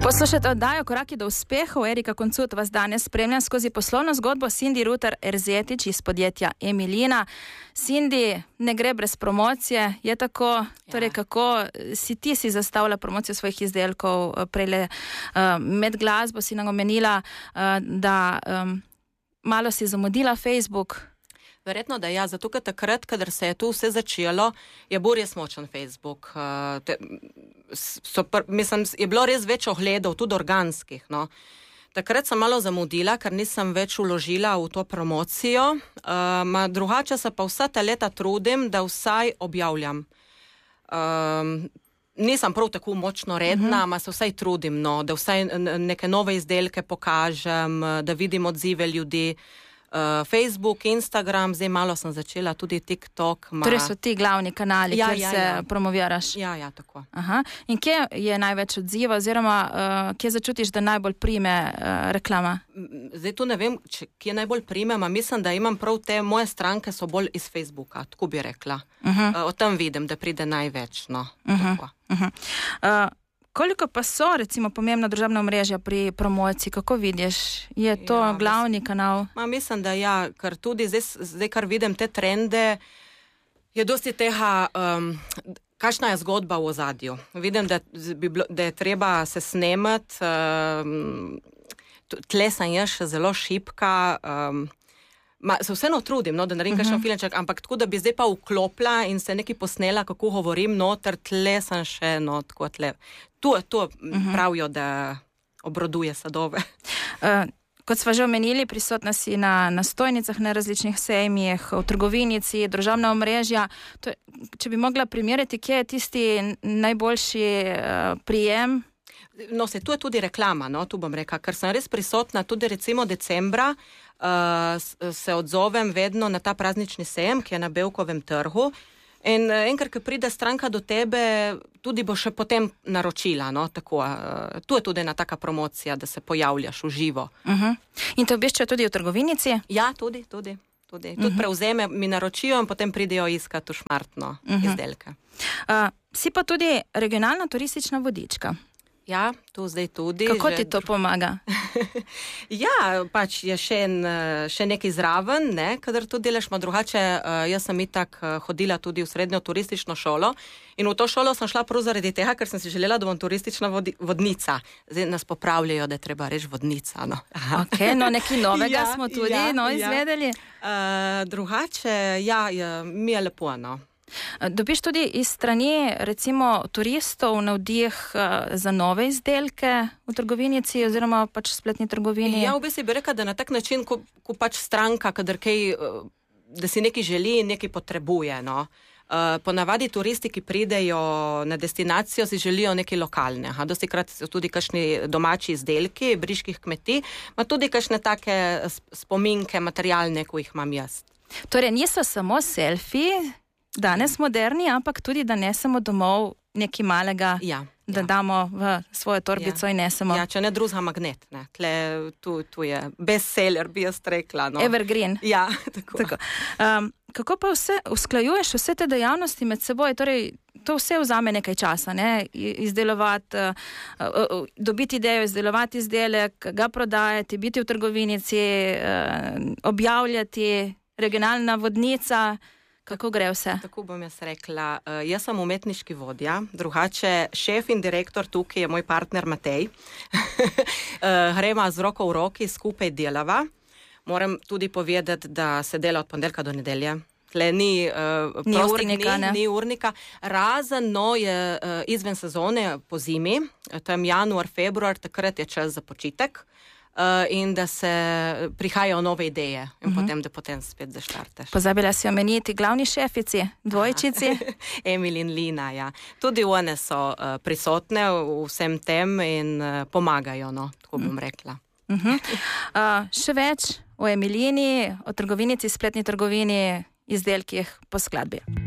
Poslušajte oddajo Koraki do uspehov. Erika Koncut vas danes spremlja skozi poslovno zgodbo Cindy Rutar-Erzetič iz podjetja Emilina. Cindy, ne gre brez promocije, je tako? Torej, kako si ti zastavila promocijo svojih izdelkov? Prejle med glasbo si nam omenila, da malo si zamudila Facebook. Verjetno, da ja, zato ker takrat, kadar se je tu vse začelo, je bil res močen Facebook. Mislim, je bilo res več ogledov, tudi organskih, no. Takrat sem malo zamudila, ker nisem več vložila v to promocijo. Drugače se pa vsa ta leta trudim, da vsaj objavljam. Nisem prav tako močno redna, se vsaj trudim, no, da vsaj neke nove izdelke pokažem, da vidim odzive ljudi. Facebook, Instagram, zdaj malo sem začela tudi TikTok. Torej so ti glavni kanali, kjer se promoviraš? Ja, tako. Aha. In kje je največ odziva, oziroma kje začutiš, da najbolj prime reklama? Zdaj tu ne vem, kje najbolj prime, mislim, da imam prav te moje stranke so bolj iz Facebooka, tako bi rekla. O tem vidim, da pride največ, no. Koliko pa so, recimo, pomembna družabna omrežja pri promociji? Kako vidiš? Je to glavni kanal? Mislim, da ja, ker tudi zdaj, kar vidim te trende, je dosti tega, kakšna je zgodba v ozadju. Vidim, da je treba se snemati, tle sem jaz še zelo šibka, se vseeno trudim, no, da naredim kakšen filmček, ampak tako, da bi zdaj pa vklopila in se nekaj posnela, kako govorim, noter, tle sem še, no, tako tle. To pravijo, da obroduje sadove. Kot sva že omenili, prisotna si na stojnicah, na različnih sejmih, v trgovinici, družabna omrežja. Če bi mogla primerjati, kje je tisti najboljši prijem? No, tu je tudi reklama, no, tu bom rekla, ker sem res prisotna, tudi recimo decembra se odzovem vedno na ta praznični sejem, ki je na Bevkovem trgu. In enkrat, ko pride stranka do tebe, tudi bo še potem naročila, no, tako. Tu je tudi ena taka promocija, da se pojavljaš v živo. In te obiščajo tudi v trgovinici? Ja, tudi. Tudi prevzeme, mi naročijo in potem pridejo iskati v Šmartno izdelke. Si pa tudi regionalna turistična vodička. Ja, tu zdaj tudi. Kako ti to pomaga? Ja, pač je še nekaj zraven, ne, kadar to delaš, drugače, jaz sem itak hodila tudi v srednjo turistično šolo in v to šolo sem šla prav zaradi tega, ker sem si želela, da bom turistična vodnica. Zdaj nas popravljajo, da je treba reči vodnica, no. Ok, no nekaj novega smo tudi izvedeli. Drugače, ja, mi je lepo, no. Dobiš tudi iz strani, recimo, turistov navdih za nove izdelke v trgovinici oziroma pač spletni trgovini? Ja, v bistvu bi rekla, da na tak način, ko pač stranka, kadar kaj, da si nekaj želi in nekaj potrebuje, no. Ponavadi turisti, ki pridejo na destinacijo, si želijo nekaj lokalnega. Dostikrat so tudi kakšni domači izdelki, briških kmetij, ma tudi kakšne take spominke, materialne, ko jih imam jaz. Torej, niso samo selfiji, danes moderni, ampak tudi, da nesemo domov nekaj malega, da damo v svojo torbico in nesemo. Ja, če ne drugega magnet, ne. Tle, tu je bestseller, bi jaz rekla, no. Evergreen. Ja, tako. Kako pa usklajuješ vse te dejavnosti med seboj? Torej, to vse vzame nekaj časa, ne? Izdelovati, dobiti idejo, izdelovati izdelek, ga prodajati, biti v trgovinici, objavljati, regionalna vodnica. Kako gre vse? Tako bom jaz rekla. Jaz sem umetniški vodja, drugače šef in direktor tukaj je moj partner Matej. Greva z roko v roki, skupaj delava. Moram tudi povedati, da se dela od ponedeljka do nedelje. Tle ni ni urnika. Razen je izven sezone po zimi, tam januar, februar, takrat je čas za počitek. In da se prihajajo nove ideje in potem spet zaštarteš. Pozabila si omeniti glavni šefici, dvojčici. Emil in Lina, ja. Tudi one so prisotne v vsem tem in pomagajo, no, tako bom rekla. Še več o Emilini, o trgovinici, spletni trgovini, izdelkih po skladbi.